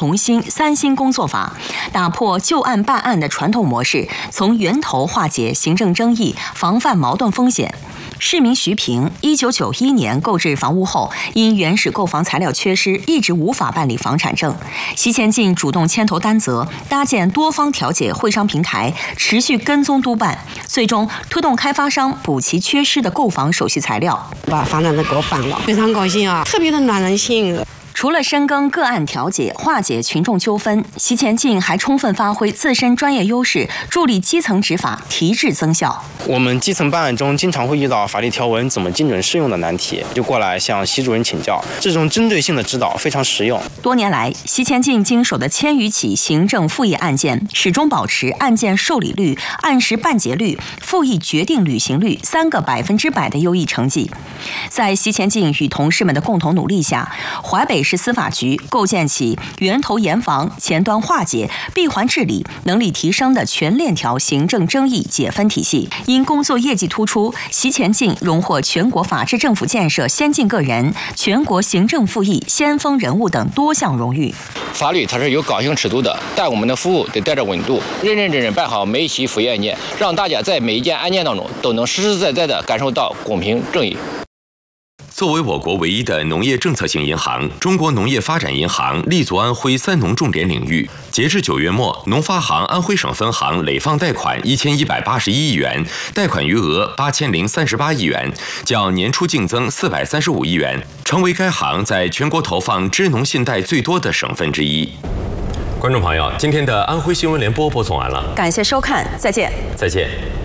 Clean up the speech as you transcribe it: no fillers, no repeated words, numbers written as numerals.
同心、三心工作法，打破就案办案的传统模式，从源头化解行政争议，防范矛盾风险。市民徐平1991年购置房屋后，因原始购房材料缺失，一直无法办理房产证。席前进主动牵头担责，搭建多方调解会商平台，持续跟踪督办，最终推动开发商补齐缺失的购房手续材料， 把房产证给我办了，非常高兴啊，特别的暖人心。 除了深耕个案调解、化解群众纠纷，席前进还充分发挥自身专业优势，助力基层执法提质增效。 我们基层办案中经常会遇到法律条文怎么精准适用的难题，就过来向席主任请教，这种针对性的指导非常实用。 多年来，席前进经手的1000余起行政复议案件，始终保持案件受理率、按时办结率、复议决定履行率3个100%的优异成绩。在席前进与同事们的共同努力下，淮北市司法局构建起源头严防、前端化解、闭环治理能力提升的全链条行政争议解分体系。因工作业绩突出，席前进荣获全国法治政府建设先进个人、全国行政复议先锋人物等多项荣誉。 法律它是有刚性尺度的，但我们的服务得带着温度，认认真真办好每一起复议案件，让大家在每一件案件当中都能实实在在地感受到公平正义。 作为我国唯一的农业政策性银行，中国农业发展银行立足安徽3农重点领域。截至9月末，农发行安徽省分行累放贷款1181亿元，贷款余额8038亿元，较年初净增435亿元，成为该行在全国投放支农信贷最多的省份之一。观众朋友，今天的安徽新闻联播播送完了， 感谢收看，再见。 再见。